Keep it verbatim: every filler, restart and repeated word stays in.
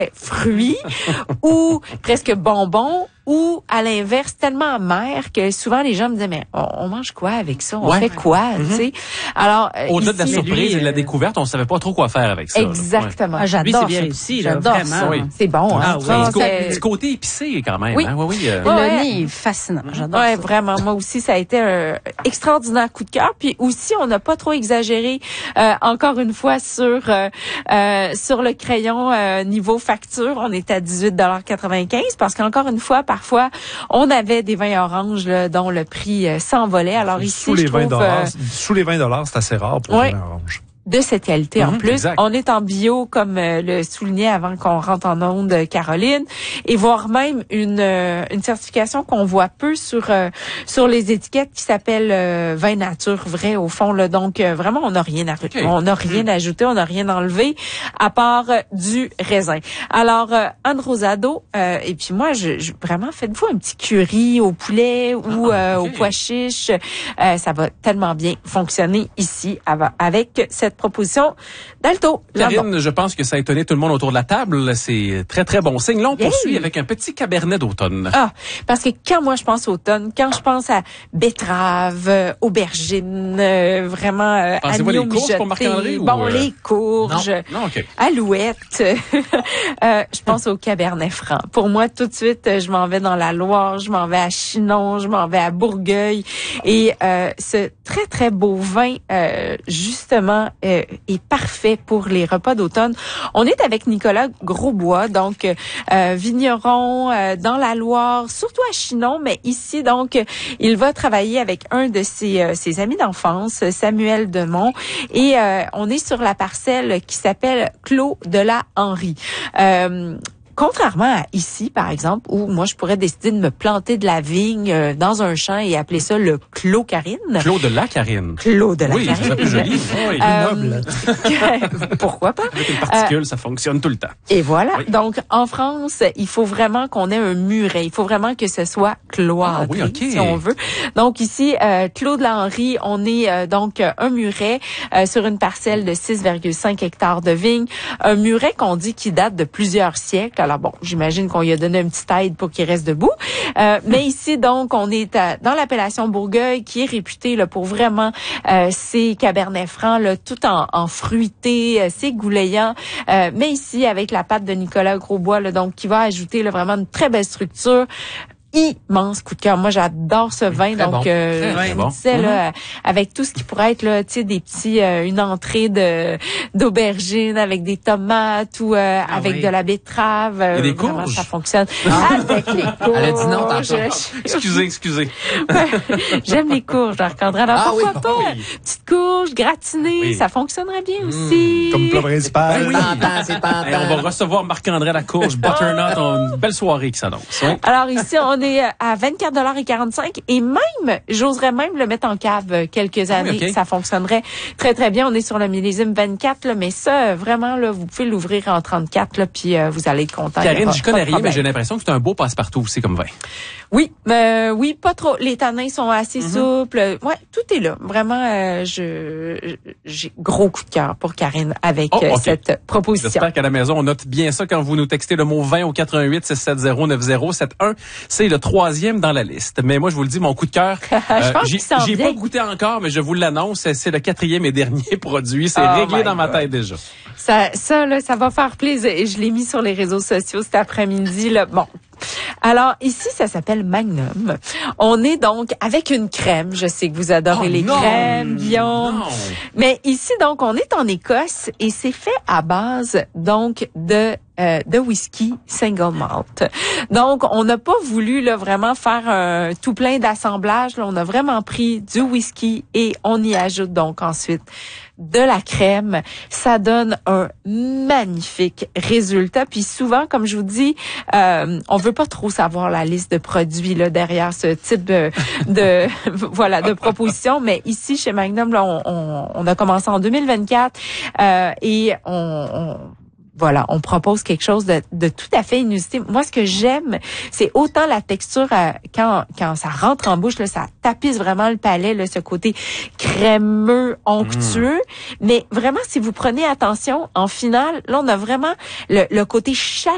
fruits ou presque bonbons ou à l'inverse tellement amer que souvent les gens me disaient mais on, on mange quoi avec ça, on ouais. fait quoi, mm-hmm. tu sais. Alors au-delà de la surprise lui, et de la découverte, on savait pas trop quoi faire avec ça. Exactement. Ah, j'adore lui, c'est bien réussi, là, j'adore vraiment. ça. Oui. C'est bon. Ah, hein. oui. Ça, du, côté, du côté épicé quand même. Oui. Hein? Oui, oui. Euh... Le ouais. nez est fascinant. J'adore ouais, ça. vraiment. Moi aussi, ça a été un extraordinaire coup de cœur. Puis aussi, on n'a pas trop exagéré. Euh, encore une fois sur euh, euh, sur le crayon euh, niveau facture, on est à dix-huit dollars quatre-vingt-quinze parce qu'encore une fois, parfois, on avait des vins oranges là, dont le prix euh, s'envolait. Alors ici, sous les je trouve, vingt dollars, euh, sous les vingt dollars, c'est assez rare pour ouais. un vin orange. De cette qualité mm-hmm, en plus. Exact. On est en bio, comme euh, le soulignait avant qu'on rentre en onde Caroline, et voire même une euh, une certification qu'on voit peu sur euh, sur les étiquettes qui s'appelle euh, vin nature vrai au fond là. Donc euh, vraiment on n'a rien à okay. on n'a rien ajouté, on n'a rien enlevé à part euh, du raisin. Alors euh, Anne Rosado euh, et puis moi je, je vraiment faites-vous un petit curry au poulet ou euh, okay. au pois chiche, euh, ça va tellement bien fonctionner ici avec cette proposition d'Alto. Karine, je pense que ça a étonné tout le monde autour de la table. C'est très, très bon signe. Là, on poursuit avec un petit cabernet d'automne. Ah, parce que quand moi, je pense automne, quand je pense à betterave, euh, aubergine, euh, vraiment euh, Pensez-vous les courges pour Marc-André? Bon, ou, euh... les courges, non. Non, okay. alouettes. euh, je pense au cabernet franc. Pour moi, tout de suite, je m'en vais dans la Loire, je m'en vais à Chinon, je m'en vais à Bourgueil. Et euh, ce très, très beau vin, euh, justement, euh, est parfait pour les repas d'automne. On est avec Nicolas Grosbois, donc euh, vigneron euh, dans la Loire, surtout à Chinon, mais ici, donc, il va travailler avec un de ses, euh, ses amis d'enfance, Samuel Demont, et euh, on est sur la parcelle qui s'appelle Clos de la Henry. Euh, Contrairement à ici, par exemple, où moi, je pourrais décider de me planter de la vigne euh, dans un champ et appeler ça le Clos Karine. Clos de la Karine. Clos de la oui, Karine. Oui, c'est plus joli. Oui, euh, noble. Pourquoi pas? Avec une particule, euh, ça fonctionne tout le temps. Et voilà. Oui. Donc, en France, il faut vraiment qu'on ait un muret. Il faut vraiment que ce soit cloîtré, ah, oui, okay. si on veut. Donc, ici, euh, Clos de la Henry, on est euh, donc un muret euh, sur une parcelle de six virgule cinq hectares de vignes. Un muret qu'on dit qui date de plusieurs siècles. Alors bon, j'imagine qu'on lui a donné un petit aide pour qu'il reste debout. Euh, mais ici, donc, on est à, dans l'appellation Bourgueil, qui est réputée là, pour vraiment euh, ses cabernets francs, là, tout en, en fruité, euh, c'est goulayant. Euh, mais ici, avec la pâte de Nicolas Grosbois, là, donc, qui va ajouter là, vraiment une très belle structure. Immense coup de cœur. Moi, j'adore ce vin. Très donc, bon. euh, Très je bon. me disais, Mm-hmm. là, avec tout ce qui pourrait être, là, tu sais, des petits, euh, une entrée de d'aubergine avec des tomates ou euh, ah, avec oui. de la betterave. Euh, Et des vraiment, courges. ça fonctionne. Ah. Avec les courges. Elle a dit non tantôt. Excusez, excusez. J'aime les courges, Marc-André. Alors, ah, pourquoi oui, pas? Oui. Petite courge gratinée, oui. ça fonctionnerait bien mmh. aussi. Comme plat principal. Ben oui. Tentant, c'est tentant. Et on va recevoir Marc-André la courge butternut. Une belle soirée qui s'annonce. Oui. Alors ici, on est à vingt-quatre dollars quarante-cinq et même, j'oserais même le mettre en cave quelques années. Ah oui, okay. Ça fonctionnerait très, très bien. On est sur le millésime vingt-quatre, là, mais ça, vraiment, là, vous pouvez l'ouvrir en trente-quatre, là, puis euh, vous allez être content. Karine, je connais rien, mais j'ai l'impression que c'est un beau passe-partout aussi comme vin. Oui, euh, oui, pas trop. Les tanins sont assez mm-hmm. souples. Ouais, tout est là. Vraiment, euh, je j'ai gros coup de cœur pour Karine avec oh, okay. cette proposition. J'espère qu'à la maison, on note bien ça quand vous nous textez le mot vin au quatre un huit, six sept zéro, neuf zéro sept un. C'est le troisième dans la liste. Mais moi, je vous le dis, mon coup de cœur, euh, j'ai, j'ai pas goûté encore, mais je vous l'annonce, c'est le quatrième et dernier produit. C'est oh réglé dans ma tête déjà. Ça, ça, là, ça va faire plaisir. Et je l'ai mis sur les réseaux sociaux cet après-midi, là. Bon. Alors, ici, ça s'appelle Magnum. On est donc avec une crème. Je sais que vous adorez oh, les non, crèmes, Guillaume. Mais ici, donc, on est en Écosse et c'est fait à base, donc, de euh, de whisky single malt. Donc, on n'a pas voulu là vraiment faire un tout plein d'assemblage. Là, on a vraiment pris du whisky et on y ajoute donc ensuite de la crème. Ça donne un magnifique résultat. Puis souvent, comme je vous dis, euh, on veut pas trop savoir la liste de produits là derrière ce type de, de voilà de proposition. Mais ici, chez Magnum, là, on, on, on a commencé en deux mille vingt-quatre euh, et on, on Voilà, on propose quelque chose de, de tout à fait inusité. Moi, ce que j'aime, c'est autant la texture euh, quand quand ça rentre en bouche, là, ça tapisse vraiment le palais, là, ce côté crémeux, onctueux. Mmh. Mais vraiment, si vous prenez attention, en finale, là, on a vraiment le, le côté chaleureux